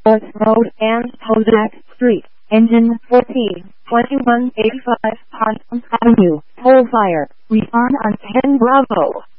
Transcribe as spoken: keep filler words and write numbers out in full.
Sports Road and Kozak Street, Engine fourteen, twenty-one eighty-five, Ponton Avenue, Toll Fire, return on ten Bravo.